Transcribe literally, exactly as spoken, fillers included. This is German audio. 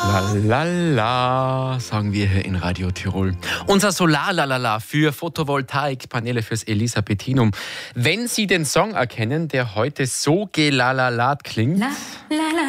La la la, sagen wir hier in Radio Tirol. Unser Solar-Lalala für Photovoltaikpaneele fürs Elisabethinum. Wenn Sie den Song erkennen, der heute so gelalalat klingt... La, la, la.